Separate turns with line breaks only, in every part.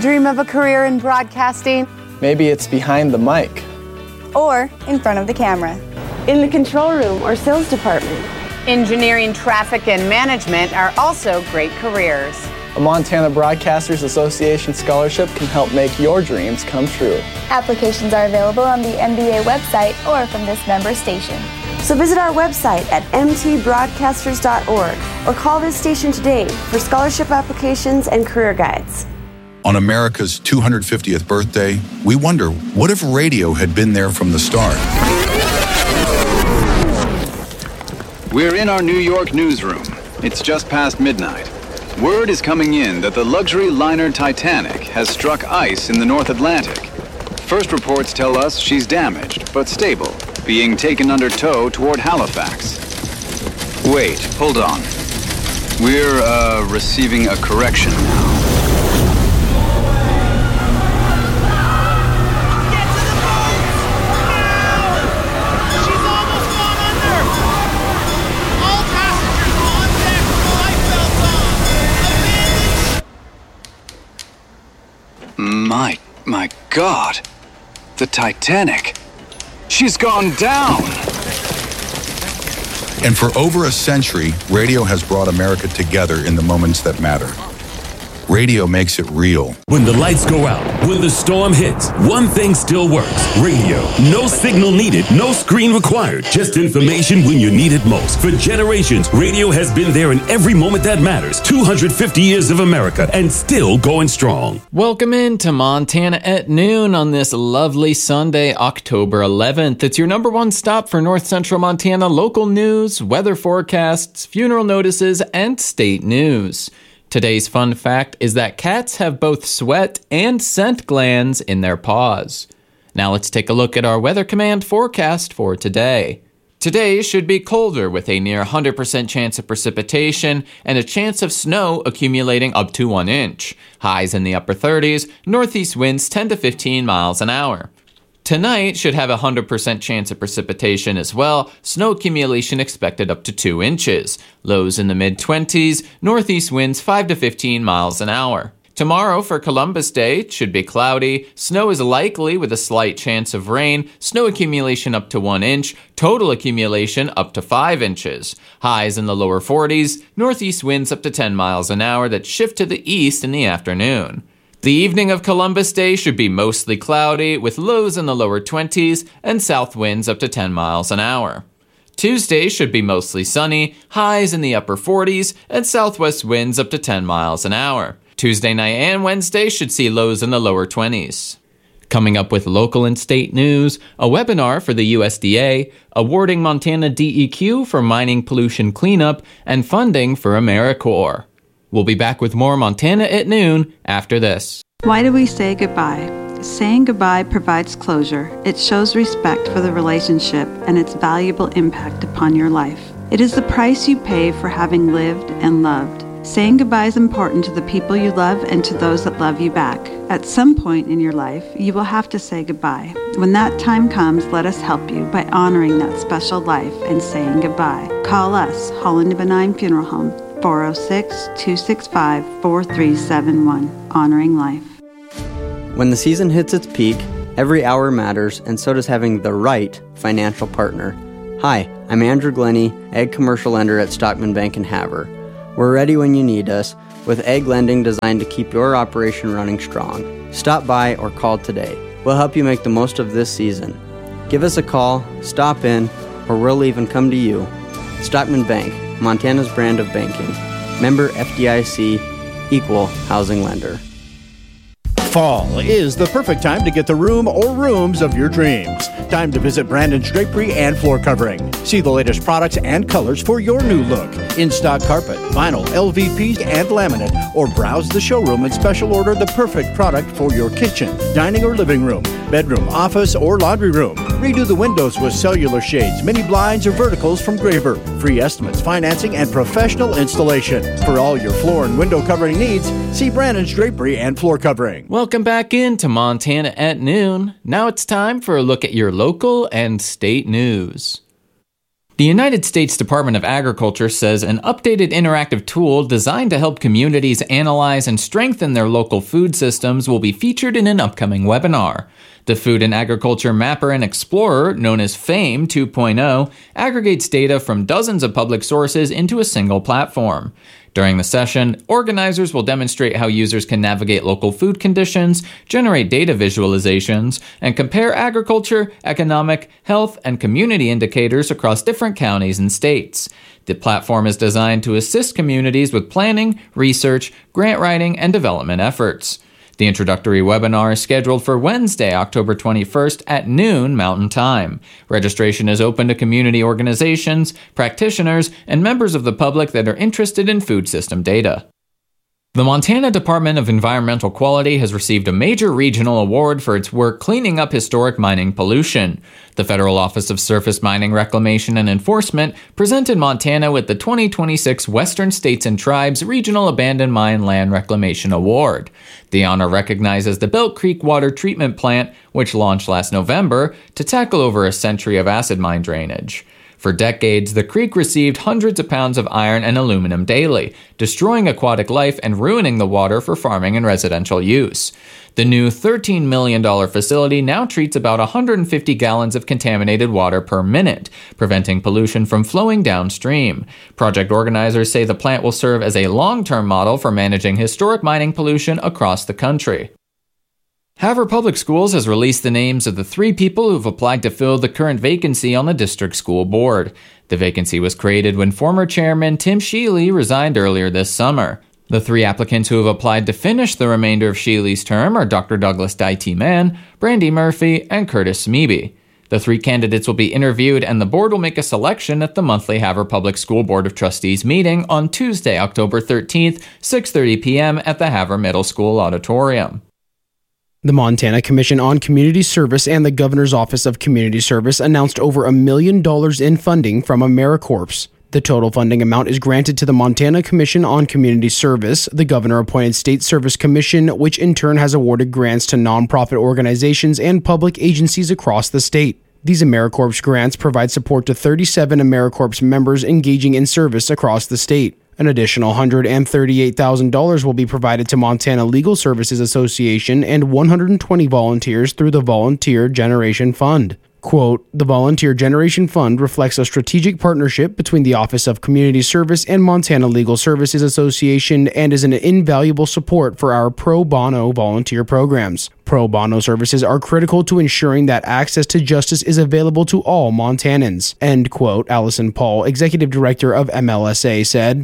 Dream of a career in broadcasting?
Maybe it's behind the mic.
Or in front of the camera.
In the control room or sales department.
Engineering, traffic, and management are also great careers.
A Montana Broadcasters Association scholarship can help make your dreams come true.
Applications are available on the MBA website or from this member station.
So visit our website at mtbroadcasters.org or call this station today for scholarship applications and career guides.
On America's 250th birthday, we wonder, what if radio had been there from the start?
We're in our New York newsroom. It's just past midnight. Word is coming in that the luxury liner Titanic has struck ice in the North Atlantic. First reports tell us she's damaged, but stable, being taken under tow toward Halifax. Wait, hold on. We're, receiving a correction now. My God, the Titanic, she's gone down.
And for over a century, radio has brought America together in the moments that matter. Radio makes it real.
When the lights go out, when the storm hits, one thing still works. Radio. No signal needed, no screen required. Just information when you need it most. For generations, radio has been there in every moment that matters. 250 years of America and still going strong.
Welcome in to Montana at Noon on this lovely Sunday, October 11th. It's your number one stop for North Central Montana local news, weather forecasts, funeral notices, and state news. Today's fun fact is that cats have both sweat and scent glands in their paws. Now let's take a look at our Weather Command forecast for today. Today should be colder with a near 100% chance of precipitation and a chance of snow accumulating up to 1 inch. Highs in the upper 30s, northeast winds 10 to 15 miles an hour. Tonight should have a 100% chance of precipitation as well, snow accumulation expected up to 2 inches. Lows in the mid-20s, northeast winds 5 to 15 miles an hour. Tomorrow for Columbus Day, it should be cloudy, snow is likely with a slight chance of rain, snow accumulation up to 1 inch, total accumulation up to 5 inches. Highs in the lower 40s, northeast winds up to 10 miles an hour that shift to the east in the afternoon. The evening of Columbus Day should be mostly cloudy with lows in the lower 20s and south winds up to 10 miles an hour. Tuesday should be mostly sunny, highs in the upper 40s and southwest winds up to 10 miles an hour. Tuesday night and Wednesday should see lows in the lower 20s. Coming up with local and state news, a webinar for the USDA, awarding Montana DEQ for mining pollution cleanup, and funding for AmeriCorps. We'll be back with more Montana at Noon after this.
Why do we say goodbye? Saying goodbye provides closure. It shows respect for the relationship and its valuable impact upon your life. It is the price you pay for having lived and loved. Saying goodbye is important to the people you love and to those that love you back. At some point in your life, you will have to say goodbye. When that time comes, let us help you by honoring that special life and saying goodbye. Call us, Holland Benign Funeral Home, 406-265-4371, Honoring Life.
When the season hits its peak, every hour matters, and so does having the right financial partner. Hi, I'm Andrew Glennie, Ag Commercial Lender at Stockman Bank in Havre. We're ready when you need us, with ag lending designed to keep your operation running strong. Stop by or call today. We'll help you make the most of this season. Give us a call, stop in, or we'll even come to you. Stockman Bank, Montana's brand of banking. Member FDIC, Equal Housing Lender.
Fall is the perfect time to get the room or rooms of your dreams. Time to visit Brandon's Drapery and Floor Covering. See the latest products and colors for your new look. In-stock carpet, vinyl, LVP, and laminate. Or browse the showroom and special order the perfect product for your kitchen, dining or living room, bedroom, office, or laundry room. Redo the windows with cellular shades, mini blinds, or verticals from Graver. Free estimates, financing, and professional installation. For all your floor and window covering needs, see Brandon's Drapery and Floor Covering.
Welcome back into Montana at Noon. Now it's time for a look at your local and state news. The United States Department of Agriculture says an updated interactive tool designed to help communities analyze and strengthen their local food systems will be featured in an upcoming webinar. The Food and Agriculture Mapper and Explorer, known as FAME 2.0, aggregates data from dozens of public sources into a single platform. During the session, organizers will demonstrate how users can navigate local food conditions, generate data visualizations, and compare agriculture, economic, health, and community indicators across different counties and states. The platform is designed to assist communities with planning, research, grant writing, and development efforts. The introductory webinar is scheduled for Wednesday, October 21st at noon Mountain Time. Registration is open to community organizations, practitioners, and members of the public that are interested in food system data. The Montana Department of Environmental Quality has received a major regional award for its work cleaning up historic mining pollution. The Federal Office of Surface Mining Reclamation and Enforcement presented Montana with the 2026 Western States and Tribes Regional Abandoned Mine Land Reclamation Award. The honor recognizes the Belt Creek Water Treatment Plant, which launched last November, to tackle over a century of acid mine drainage. For decades, the creek received hundreds of pounds of iron and aluminum daily, destroying aquatic life and ruining the water for farming and residential use. The new $13 million facility now treats about 150 gallons of contaminated water per minute, preventing pollution from flowing downstream. Project organizers say the plant will serve as a long-term model for managing historic mining pollution across the country. Havre Public Schools has released the names of the 3 people who have applied to fill the current vacancy on the district school board. The vacancy was created when former chairman Tim Shealy resigned earlier this summer. The 3 applicants who have applied to finish the remainder of Shealy's term are Dr. Douglas Dye Mann, Brandy Murphy, and Curtis Smeby. The 3 candidates will be interviewed, and the board will make a selection at the monthly Havre Public School Board of Trustees meeting on Tuesday, October 13th, 6:30 p.m. at the Havre Middle School Auditorium.
The Montana Commission on Community Service and the Governor's Office of Community Service announced over $1 million in funding from AmeriCorps. The total funding amount is granted to the Montana Commission on Community Service, the governor-appointed State Service Commission, which in turn has awarded grants to nonprofit organizations and public agencies across the state. These AmeriCorps grants provide support to 37 AmeriCorps members engaging in service across the state. An additional $138,000 will be provided to Montana Legal Services Association and 120 volunteers through the Volunteer Generation Fund. Quote, "The Volunteer Generation Fund reflects a strategic partnership between the Office of Community Service and Montana Legal Services Association and is an invaluable support for our pro bono volunteer programs. Pro bono services are critical to ensuring that access to justice is available to all Montanans," end quote, Allison Paul, Executive Director of MLSA, said.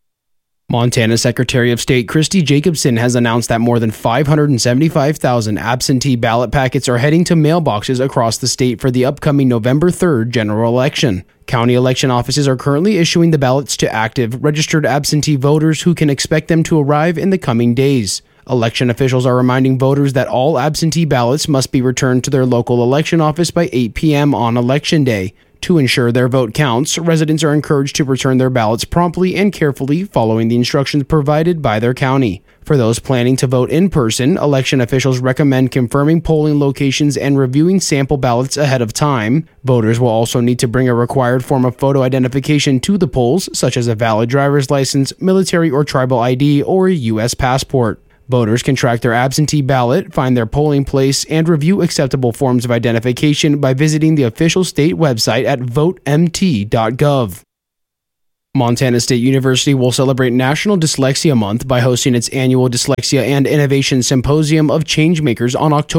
Montana Secretary of State Christy Jacobson has announced that more than 575,000 absentee ballot packets are heading to mailboxes across the state for the upcoming November 3rd general election. County election offices are currently issuing the ballots to active, registered absentee voters who can expect them to arrive in the coming days. Election officials are reminding voters that all absentee ballots must be returned to their local election office by 8 p.m. on Election Day. To ensure their vote counts, residents are encouraged to return their ballots promptly and carefully following the instructions provided by their county. For those planning to vote in person, election officials recommend confirming polling locations and reviewing sample ballots ahead of time. Voters will also need to bring a required form of photo identification to the polls, such as a valid driver's license, military or tribal ID, or a U.S. passport. Voters can track their absentee ballot, find their polling place, and review acceptable forms of identification by visiting the official state website at votemt.gov. Montana State University will celebrate National Dyslexia Month by hosting its annual Dyslexia and Innovation Symposium of Changemakers on October